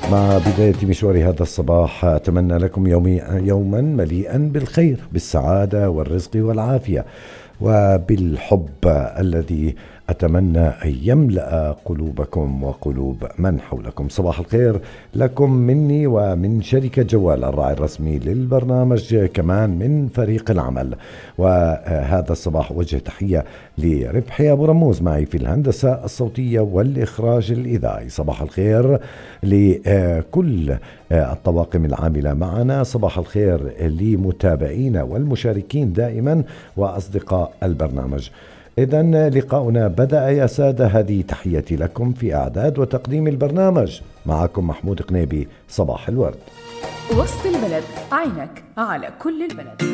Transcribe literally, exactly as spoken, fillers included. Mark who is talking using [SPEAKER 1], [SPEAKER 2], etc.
[SPEAKER 1] مع بداية مشوار هذا الصباح أتمنى لكم يومي يوما مليئا بالخير، بالسعادة والرزق والعافية وبالحب الذي أتمنى أن يملأ قلوبكم وقلوب من حولكم. صباح الخير لكم مني ومن شركة جوال الراعي الرسمي للبرنامج، كمان من فريق العمل. وهذا الصباح وجه تحية لربحي أبو رموز معي في الهندسة الصوتية والإخراج الإذاعي. صباح الخير لكل الطواقم العاملة معنا، صباح الخير لمتابعينا والمشاركين دائما وأصدقاء البرنامج. إذن لقاؤنا بدأ يا سادة، هذه تحياتي لكم في إعداد وتقديم البرنامج، معكم محمود قنيبي. صباح الورد.
[SPEAKER 2] وسط البلد، عينك على كل البلد.